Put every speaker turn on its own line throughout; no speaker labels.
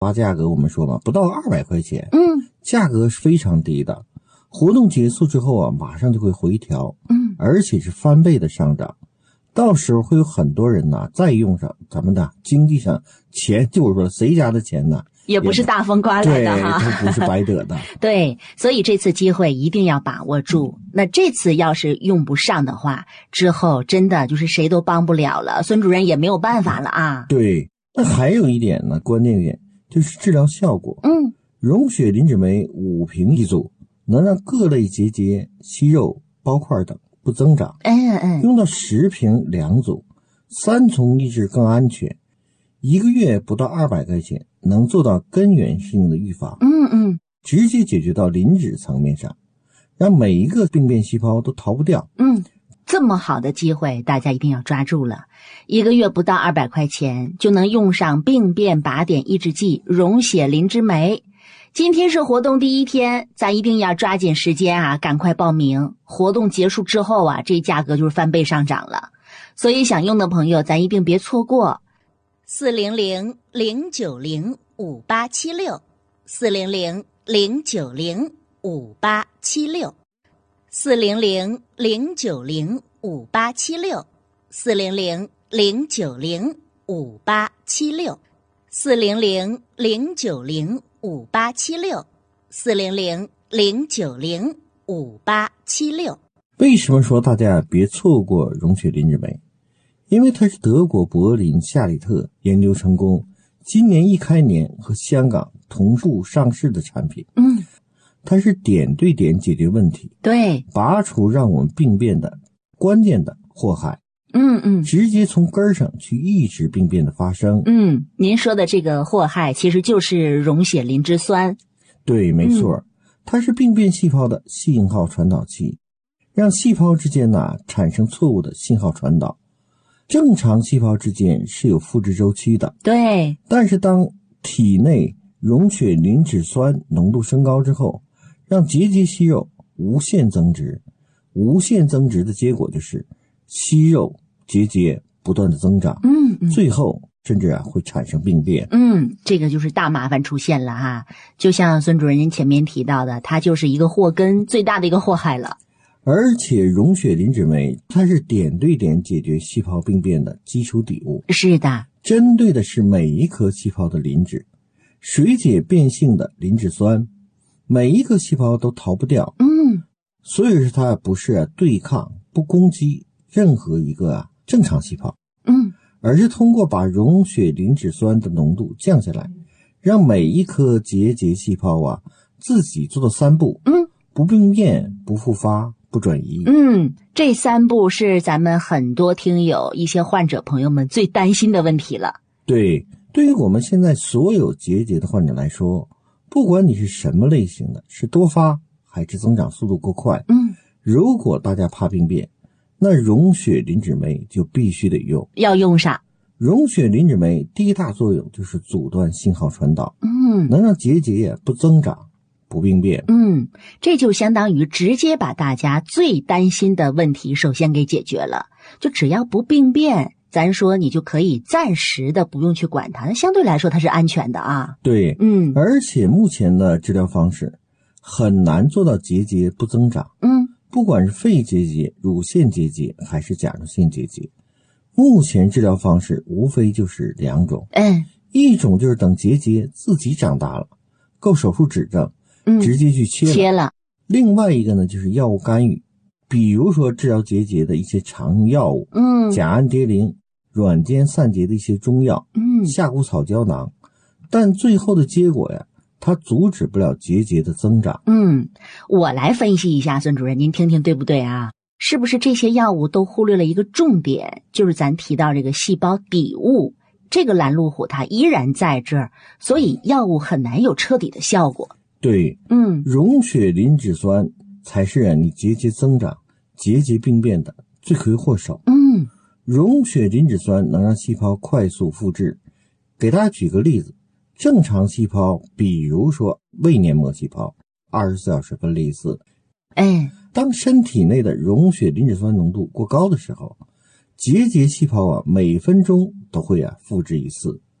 发价格我们说嘛，不到200块钱，价格是非常低的。活动结束之后啊，马上就会回调，而且是翻倍的上涨。到时候会有很多人呢再用上咱们的经济上钱，就是说谁家的钱呢
也不是大风刮来的哈，
对，都不是白得的。
对，所以这次机会一定要把握住。那这次要是用不上的话，之后真的就是谁都帮不了了，孙主任也没有办法了啊。
对，那还有一点呢，关键点就是治疗效果。溶血磷脂酶5瓶一组，能让各类结节、息肉、包块等不增长。用到10瓶2组，3重抑制更安全。1个月不到200块钱，能做到根源性的预防。直接解决到磷脂层面上，让每一个病变细胞都逃不掉。
这么好的机会，大家一定要抓住了。1个月不到200块钱，就能用上病变靶点抑制剂溶血磷脂酶。今天是活动第1天，咱一定要抓紧时间啊，赶快报名。活动结束之后啊，这价格就是翻倍上涨了。所以想用的朋友，咱一定别错过。400-090-5876，400-090-5876，400-090-5876。
为什么说大家别错过溶血磷脂酶？因为它是德国柏林夏里特研究成功，今年一开年和香港同步上市的产品。它是点对点解决问题，
对，
拔除让我们病变的关键的祸害。直接从根上去抑制病变的发生。
您说的这个祸害其实就是溶血磷脂酸。
对，没错，它是病变细胞的信号传导器，让细胞之间产生错误的信号传导。正常细胞之间是有复制周期的，
对，
但是当体内溶血磷脂酸浓度升高之后，让结节息肉无限增殖。无限增殖的结果就是息肉结节不断的增长，最后甚至会产生病变。
这个就是大麻烦出现了哈。就像孙主任您前面提到的，它就是一个祸根，最大的一个祸害了。
而且溶血磷脂酶它是点对点解决细胞病变的基础底物。
是的，
针对的是每一颗细胞的磷脂，水解变性的磷脂酸，每一个细胞都逃不掉。所以说它不是对抗不攻击任何一个正常细胞，而是通过把溶血磷脂酸的浓度降下来，让每一颗结节细胞自己做到3步，不病变、不复发、不转移。
这3步是咱们很多听友一些患者朋友们最担心的问题了。
对，对于我们现在所有结节的患者来说，不管你是什么类型的，是多发还是增长速度过快，如果大家怕病变，那溶血磷脂酶就必须得用，
要用上。
溶血磷脂酶第一大作用就是阻断信号传导，能让结节不增长、不病变。
这就相当于直接把大家最担心的问题首先给解决了。就只要不病变，咱说你就可以暂时的不用去管它，那相对来说它是安全的啊。
对，而且目前的治疗方式很难做到结节不增长。不管是肺结节、乳腺结节还是甲状腺结节，目前治疗方式无非就是2种。一种就是等结节自己长大了，够手术指证，直接去切了。另外一个呢，就是药物干预，比如说治疗结节的一些常用药物，甲氨蝶呤、软坚散结的一些中药，夏枯草胶囊。但最后的结果它阻止不了结节的增长。
我来分析一下，孙主任您听听对不对啊？是不是这些药物都忽略了一个重点，就是咱提到这个细胞底物，这个拦路虎它依然在这儿，所以药物很难有彻底的效果。
对，溶血磷脂酸才是你结节增长、结节病变的罪魁祸首。溶血磷脂酸能让细胞快速复制。给大家举个例子，正常细胞，比如说胃黏膜细胞，24小时分裂一次。当身体内的溶血磷脂酸浓度过高的时候，结节细胞每分钟都会复制一次。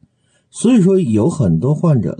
所以说有很多患者